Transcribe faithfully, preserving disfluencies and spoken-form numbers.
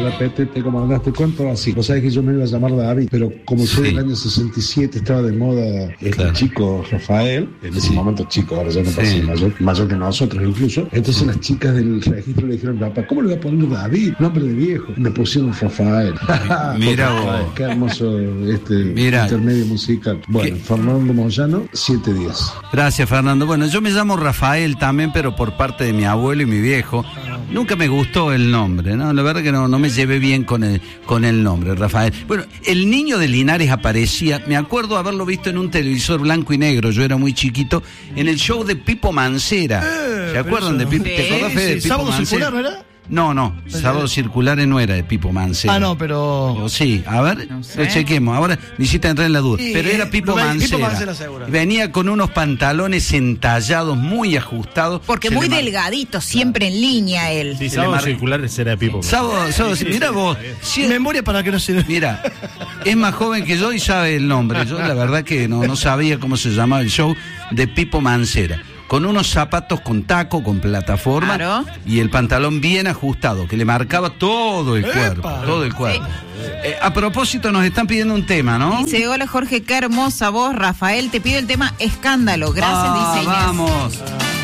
Hola, Petete, ¿cómo andás? Te cuento así. Vos sabés que yo me iba a llamar David, pero como soy Sí. del año sesenta y siete, estaba de moda este Claro. chico Rafael, en ese Sí. momento chico, ahora ya no Sí. pasa mayor, mayor que nosotros incluso. Entonces las chicas del registro le dijeron, papá, ¿cómo le voy a poner David? Nombre de viejo. Y me pusieron Rafael. Mira Rafael, vos. qué hermoso este Mira. intermedio musical. Bueno, ¿Qué? Fernando Moyano, siete días. Gracias, Fernando. Bueno, yo me llamo Rafael también, pero por parte de mi abuelo y mi viejo. Nunca me gustó el nombre, ¿no? La verdad que no, no me llevé bien con el, con el nombre, Rafael. Bueno, el niño de Linares aparecía, me acuerdo haberlo visto en un televisor blanco y negro, yo era muy chiquito, en el show de Pipo Mancera. Eh, ¿Se acuerdan de Pipo? Sí, ¿Te acordás, Fede, de sí, Pipo Sábado Mancera? Circular, ¿verdad? No, no, Sábado Circulares no era de Pipo Mancera. Ah, no, pero... O sí, a ver, No sé. lo chequemos. Ahora me hiciste entrar en la duda. Sí, Pero era Pipo lo ve- Mancera. Pipo Mancera, seguro. Venía con unos pantalones entallados, muy ajustados. Porque Se muy le mar- delgadito, siempre en línea él. Sí, Se sábado le mar- circular será de Pipo. Sábado, sábado, mira vos. si- Memoria para que no se... Mira, es más joven que yo y sabe el nombre. Yo la verdad que no, no sabía cómo se llamaba el show de Pipo Mancera. Con unos zapatos con taco, con plataforma, Claro. y el pantalón bien ajustado, que le marcaba todo el cuerpo, ¡Epa! todo el cuerpo. Eh, a propósito, nos están pidiendo un tema, ¿no? Dice, hola Jorge, qué hermosa voz, Rafael, te pido el tema Escándalo. Gracias, Ah, dice Inés. vamos.